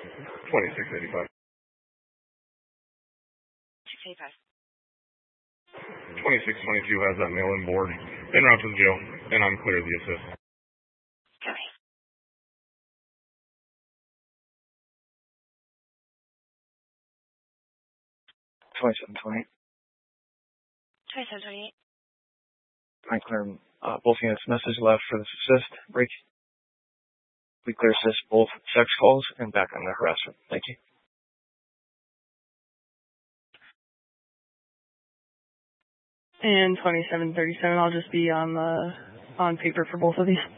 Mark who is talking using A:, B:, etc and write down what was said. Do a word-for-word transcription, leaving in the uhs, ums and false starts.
A: twenty-six eighty-five. twenty-six twenty-two has that mail-in board en route to the jail, and I'm clear of the assist.
B: Copy.
C: twenty-seven twenty-eight.
B: twenty-seven twenty-eight.
C: I clear uh, both units. Message left for this assist. Break. We clear assist both sex calls and back on the harassment. Thank you.
D: And twenty-seven thirty-seven, I'll just be on the on paper for both of these.